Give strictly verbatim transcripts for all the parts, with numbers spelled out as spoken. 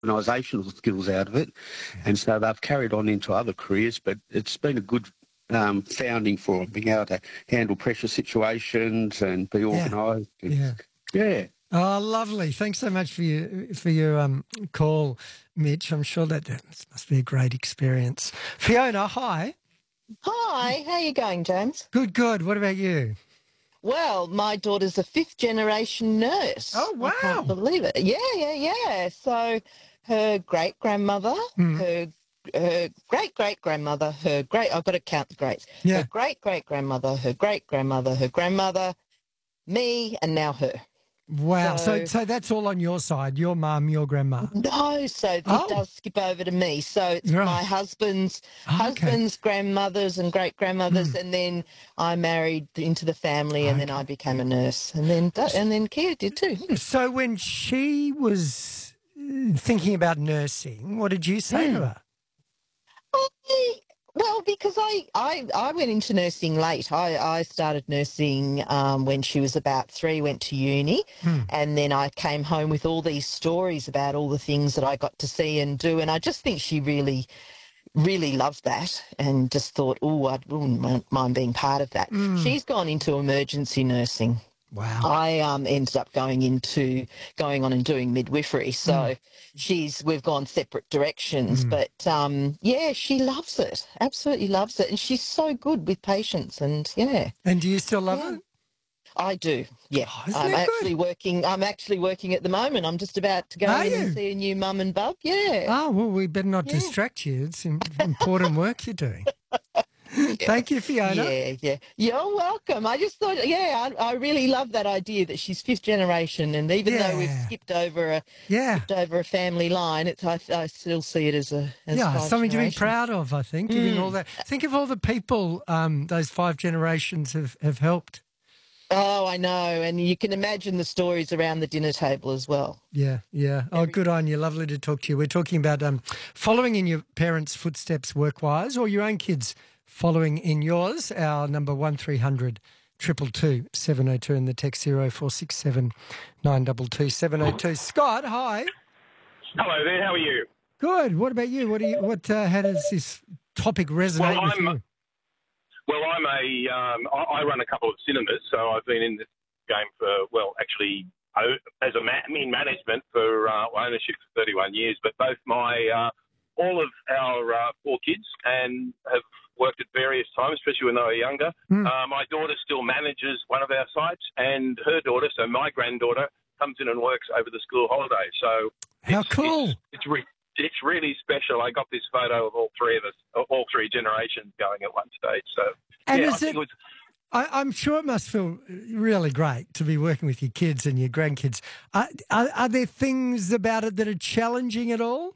organisational skills out of it, Yeah. and so they've carried on into other careers. But it's been a good um, founding for them, being able to handle pressure situations and be organised. and- Yeah. Yeah. Oh, lovely. Thanks so much for your for your um, call, Mitch. I'm sure that that must be a great experience. Fiona, hi. Hi, how you going, James? Good, good. What about you? Well, my daughter's a fifth generation nurse. Oh, I can't wow. believe it. Yeah, yeah, yeah. So her great grandmother, Mm. her her great great grandmother, her great I've got to count the greats. Yeah. Her great great grandmother, her great grandmother, her grandmother, me, and now her. Wow. So, So- so that's all on your side, your mum, your grandma. No, so it Oh. does skip over to me. So it's Right. my husband's Oh, okay. husband's grandmothers and great grandmothers, and then I married into the family, and then Okay. I became a nurse, and then and then Kia did too. Hmm. So when she was uh, thinking about nursing, what did you say to her? I- Well, because I, I, I went into nursing late. I, I started nursing um, when she was about three, went to uni, Hmm. and then I came home with all these stories about all the things that I got to see and do. And I just think she really, really loved that and just thought, oh, I wouldn't mind being part of that. Hmm. She's gone into emergency nursing. Wow. I um, ended up going into going on and doing midwifery. So Mm. she's we've gone separate directions, Mm. but um, yeah, she loves it. Absolutely loves it, and she's so good with patients. And yeah, And do you still love Yeah. it? I do. Yeah, Oh, isn't I'm that good? actually working. I'm actually working at the moment. I'm just about to go Are in you? and see a new mum and bub. Yeah. Oh, well, we better not Yeah. distract you. It's im- important work you're doing. Thank you, Fiona. Yeah, yeah. You're welcome. I just thought, yeah, I, I really love that idea that she's fifth generation, and even though we've Yeah. skipped over a Yeah. skipped over a family line, it's I, I still see it as a as Yeah, five something to be generations. proud of, I think, giving all that. Think of all the people um, those five generations have, have helped. Oh, I know, and you can imagine the stories around the dinner table as well. Yeah, yeah. Oh, good on you. Lovely to talk to you. We're talking about um, following in your parents' footsteps work-wise, or your own kids following in yours. Our number one three hundred two two two seven oh two and the text zero four six seven nine two two seven oh two. Scott, hi. Hello there, how are you? Good. What about you? What do you? What? Uh, how does this topic resonate Well, with I'm- you? Well, I'm a, um, I, I run a couple of cinemas, so I've been in this game for, well, actually, o- as a ma- in management for uh, ownership for thirty-one years, but both my, uh, all of our uh, four kids and have worked at various times, especially when they were younger. Mm. Uh, my daughter still manages one of our sites, and her daughter, so my granddaughter, comes in and works over the school holidays. So How it's, cool. It's, it's, re- it's really special. I got this photo of all three of us, all three generations going at one stage. So, And yeah, I is think it- it was... I, I'm sure it must feel really great to be working with your kids and your grandkids. Are, are, are there things about it that are challenging at all?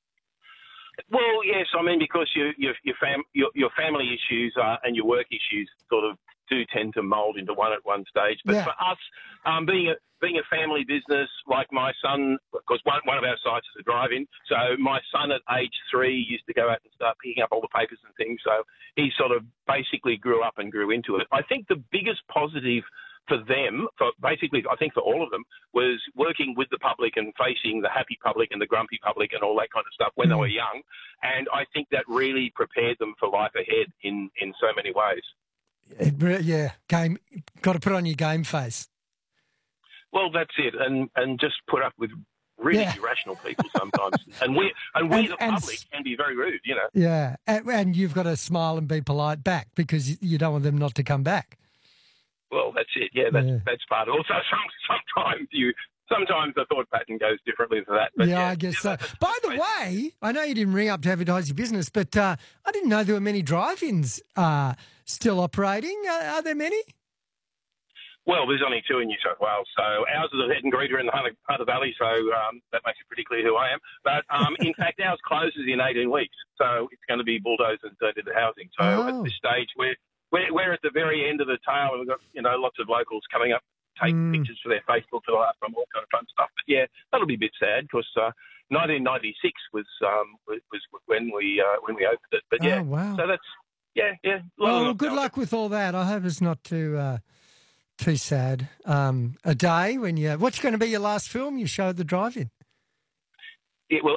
Well, yes, I mean, because your your your, fam, your, your family issues uh, and your work issues sort of do tend to mould into one at one stage. But Yeah. for us, um, being a being a family business, like my son, because one, one of our sites is a drive-in, so my son at age three used to go out and start picking up all the papers and things, so he sort of basically grew up and grew into it. I think the biggest positive for them, for basically, I think for all of them, was working with the public and facing the happy public and the grumpy public and all that kind of stuff when they were young. And I think that really prepared them for life ahead in, in so many ways. It, re- yeah, game. Got to put on your game face. Well, that's it. And, and just put up with really Yeah. irrational people sometimes. and we, and we And- the and public, s- can be very rude, you know. Yeah, and, and you've got to smile and be polite back because you, you don't want them not to come back. Well, that's it. Yeah, that's, Yeah. that's part of it. Also, some, sometimes you... Sometimes the thought pattern goes differently for that. But yeah, yeah, I guess yeah, so. that's- By the that's way, I know you didn't ring up to advertise your business, but uh, I didn't know there were many drive-ins uh, still operating. Uh, are there many? Well, there's only two in New South Wales, so ours is a head and greeter in the Hunter, Hunter Valley, so um, that makes it pretty clear who I am. But um, in fact, ours closes in eighteen weeks, so it's going to be bulldozed and turned into housing. So Oh. at this stage, we're, we're we're at the very end of the tail, and we've got you know lots of locals coming up, taking Mm. pictures for their Facebook and all that from all kind of fun stuff. But yeah, that'll be a bit sad because uh, nineteen ninety-six was um, was, was when we uh, when we opened it. But yeah, Oh, wow. so that's yeah yeah. Well, Well, good luck with all that. I hope it's not too uh, too sad. Um, a day when you... What's going to be your last film you show at the drive-in? it will